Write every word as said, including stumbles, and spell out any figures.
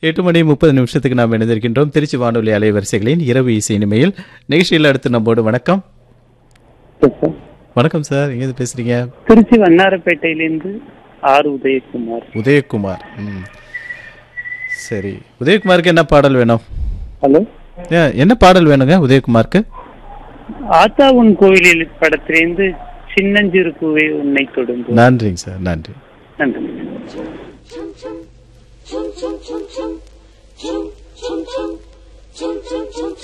எட்டு மணி முப்பது நிமிஷத்துக்கு நாம் இணைந்திருக்கின்றோம் திருச்சி வானொலி அலைவரிசைகளின் இரவு இசை இனிமையில். நிகழ்ச்சியில் அடுத்து நம்மோடு வணக்கம். வணக்கம் சார், எங்க பேசுறீங்க? திருச்சி வண்ணாரப்பேட்டையிலிருந்து ஆர் உதயகுமார். உதயகுமார். ம் சரி, உதயகுமாருக்கு என்ன பாடல் வேணும்? ஹலோ, என்ன பாடல் வேணுங்க உதயகுமாருக்கு? ஆத்தா உன் கோயிலில் படத்திலிருந்து சின்னஞ்சிறு பூவே உன்னை தொடுங்க. நன்றிங்க சார், நன்றி நன்றி.